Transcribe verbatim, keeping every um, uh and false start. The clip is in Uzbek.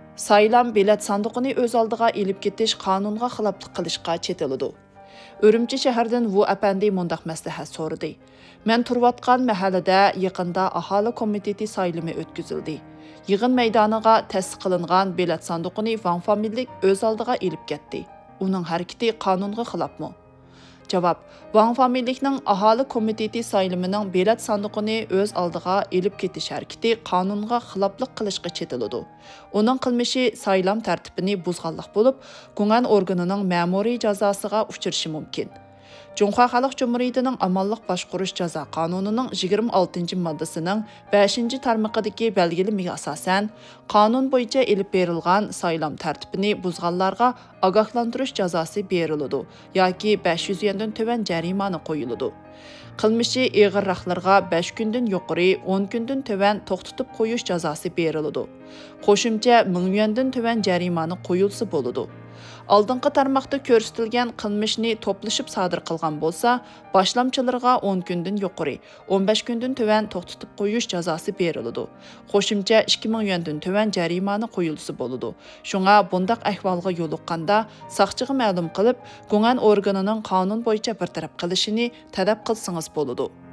Saylam bilet sandıqını öz aldığa elib ketiş qanunğa xilaflıq qilishqa chetiladi. Örümçi şəhərdən Vu əpəndi mundaq məsləhət sorudu. Mən turvatqan məhəllədə yaqında ahali komiteti saylımı ötküzüldü. Yığın meydanıға təsdiq qılınğan bilet sandıqını Van familik öz aldığa elib getdi. Onun hərəkəti qanunğa xilafmı? Cavab: Van familikning ahali komiteti saylımının bilet sandıqını öz aldığa elib ketiş hərəkəti qanunğa xilaflıq qilishqa chetiladi. Onun qilmishi saylam tərtibini buzğanlıq bo'lib, Gunan organının ma'muriy jazosiga uchrashi mumkin. Cunhua Xalq Cumhuriyetining amalliq boshqarish jazo qonunining yigirma oltinchi moddasining beshinchi tarmoqidagi belgilamaga asosan, qonun bo'yicha elib berilgan saylam tartibini buzganlarga ogohlantirish jazosi beriladi yoki besh yuz yuandan tuvan jarimani qo'yiladi. Qilmishi ig'irroqlarga besh kundan yuqori o'n kundan tuvan to'xtatib qo'yish jazosi beriladi. Qo'shimcha ming yuandan tuvan jarimani qo'yilsa bo'ladi. Алдыңғы тармақта көрсетілген қылмышны топлышып садыр қылған болса, башламчыларға o'n күнден yuqori, o'n besh күнден төвән тоқтытып қойыш жазасы берілді. Қошымча ikki ming yuandan төвән жариманы қойылысы болуды. Шуңа бұндақ әхвалға yoluqqanda сақчыға мәлім қылып, Gunan organının qanun бойынша бір тарап қылышыны талап қылсыңыз болуды.